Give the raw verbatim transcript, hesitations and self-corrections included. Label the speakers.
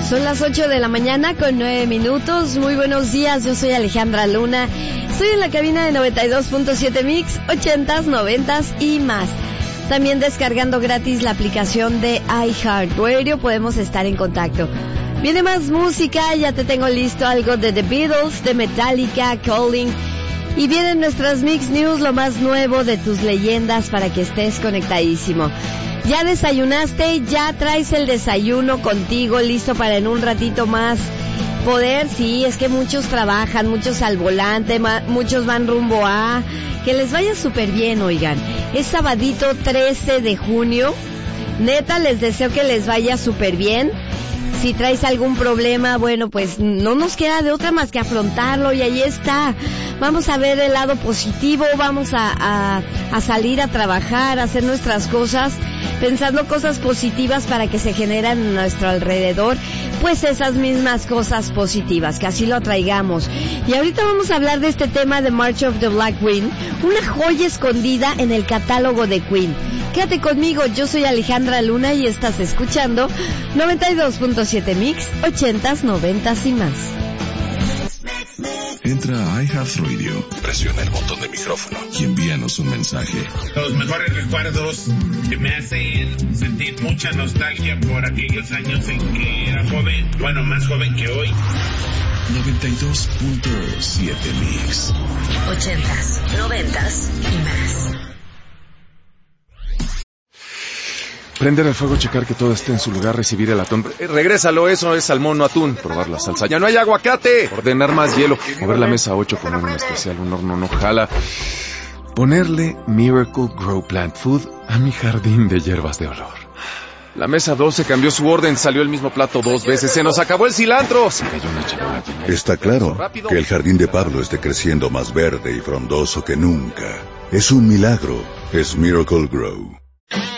Speaker 1: Son las ocho de la mañana con nueve minutos. Muy buenos días, yo soy Alejandra Luna. Estoy en la cabina de noventa y dos punto siete Mix, ochentas, noventas y más. También descargando gratis la aplicación de iHeartRadio podemos estar en contacto. Viene más música, ya te tengo listo algo de The Beatles, de Metallica, Calling. Y vienen nuestras Mix News, lo más nuevo de tus leyendas para que estés conectadísimo. ¿Ya desayunaste? ¿Ya traes el desayuno contigo listo para en un ratito más poder? Sí, es que muchos trabajan, muchos al volante, ma- muchos van rumbo a... Que les vaya súper bien, oigan. Es sabadito trece de junio. Neta, les deseo que les vaya súper bien. Si traes algún problema, bueno, pues no nos queda de otra más que afrontarlo y ahí está. Vamos a ver el lado positivo, vamos a, a, a salir a trabajar, a hacer nuestras cosas, pensando cosas positivas para que se generan a nuestro alrededor, pues esas mismas cosas positivas, que así lo atraigamos. Y ahorita vamos a hablar de este tema de March of the Black Queen, una joya escondida en el catálogo de Queen. Quédate conmigo, yo soy Alejandra Luna y estás escuchando noventa y dos punto siete Mix, ochentas, noventas y más.
Speaker 2: Entra a iHeartRadio, presiona el botón de micrófono y envíanos un mensaje.
Speaker 3: Los mejores recuerdos que me hacen sentir mucha nostalgia por aquellos años en que era joven, bueno, más joven que hoy.
Speaker 2: noventa y dos punto siete Mix.
Speaker 4: Ochentas, noventas y más.
Speaker 5: Prender el fuego, checar que todo esté en su lugar, recibir el atún. Eh, regrésalo, eso es salmón, no atún. Probar la salsa. ¡Ya no hay aguacate! Ordenar más hielo. Mover la mesa ocho, poner un especial, un horno no jala. Ponerle Miracle Grow Plant Food a mi jardín de hierbas de olor. La mesa doce cambió su orden, salió el mismo plato dos veces. ¡Se nos acabó el cilantro! Se cayó una charola llena.
Speaker 6: Está claro que el jardín de Pablo esté creciendo más verde y frondoso que nunca. Es un milagro. Es Miracle Grow.